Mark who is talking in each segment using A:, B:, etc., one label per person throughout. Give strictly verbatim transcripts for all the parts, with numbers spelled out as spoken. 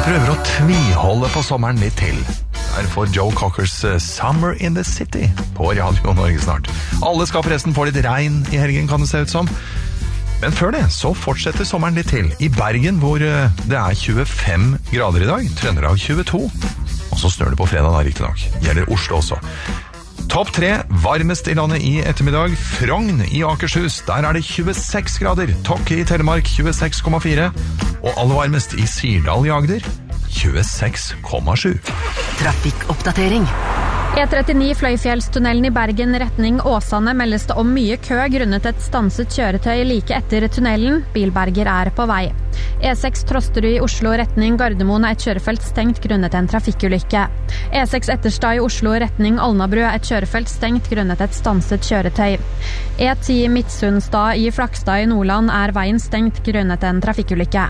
A: prøver å tviholde på sommeren litt til. Her får Joe Cockers Summer in the City på Radio Norge snart. Alle skal forresten få litt regn i helgen, kan det se ut som. Men før det, så fortsetter sommeren litt til. I Bergen, hvor det er tjuefem grader i dag, Trøndelag tjueto. Og så snør det på fredag da, riktig nok. Gjelder Oslo også. Topp tre, varmest i landet i ettermiddag. Frogn i Akershus, der er det tjueseks grader. Tokke i Telemark, tjueseks komma fire. Og aller varmest i Sirdal i Agder, tjueseks komma sju.
B: Trafikkoppdatering.
C: E trettini Fløyfjellstunnelen i Bergen retning Åsane meldes det om mye kø grunnet et stanset kjøretøy like etter tunnelen. Bilberger er på vei. E seks Trosterud i Oslo retning Gardermoen er et kjørefelt stengt grunnet en trafikkulykke. E seks Etterstad i Oslo retning Alnabru er et kjørefelt stengt grunnet et stanset kjøretøy. E ti Midtsundstad i Flakstad i Nordland er veien stengt grunnet en trafikkulykke.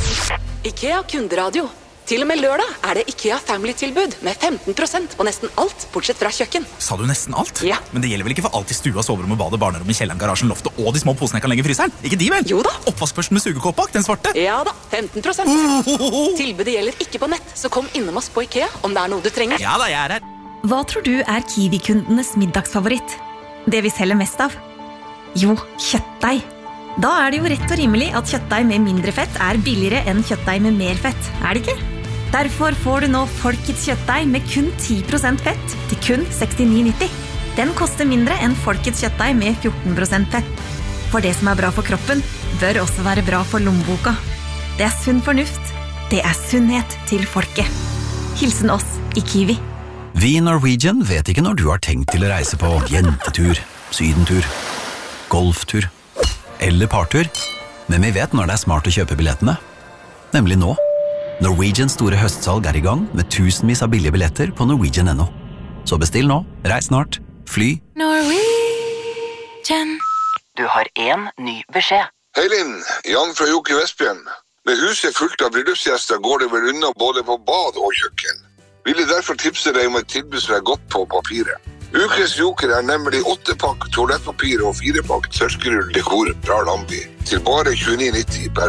B: IKEA kunderadio. Til og med lørdag er det IKEA Family-tilbud med femten prosent på nesten alt, bortsett fra kjøkken.
D: Sa du nesten alt?
B: Ja.
D: Men det gjelder vel ikke for alt i stua, soverommet, badet, barnerommet, kjelleren, garasjen, loftet og de små posene jeg kan legge i fryseren? Ikke de vel?
B: Jo da.
D: Oppvaskbørsten med sugekåp bak, den svarte?
B: Ja da, femten prosent.
D: Ohohoho.
B: Tilbudet gjelder ikke på nett, så kom innom oss på IKEA om det er noe du trenger.
D: Ja da, jeg er her.
E: Hva tror du er Kiwi-kundenes middagsfavoritt? Det vi selger mest av? Jo, kjøttdeig. Da er det jo rett og rimelig at kjøttdeig med mindre fett er billigere enn kjøttdeig med mer fett, er det ikke? Derfor får du nå Folkets kjøttdeig med kun ti prosent fett til kun sekstini nitti. Den koster mindre enn Folkets kjøttdeig med fjorten prosent fett. For det som er bra for kroppen, bør også være bra for lommeboka. Det er sunn fornuft. Det er sunnhet til folket. Hilsen oss i Kiwi.
F: Vi i Norwegian vet ikke når du har tenkt til å reise på jentetur, sydentur, golftur eller partur, men vi vet når det er smart å kjøpe billettene. Nemlig nå. Norwegians store høstsalg er i gang med tusenvis av billige billetter på norwegian punktum no. Så bestill nå, reis snart, fly.
B: Norwegian. Du har en ny beskjed.
G: Hei Linn, Jan fra Jokke Vestbjørn. Med huset fullt av bryllupsgjester går det vel unna både på bad og kjøkken. Ville derfor tipse deg om et tilbud som er godt på papiret. Ukes joker er nemlig åttepakk toalettpapir og firepakk tørkerull dekor fra Lambi til bare tjueni nitti per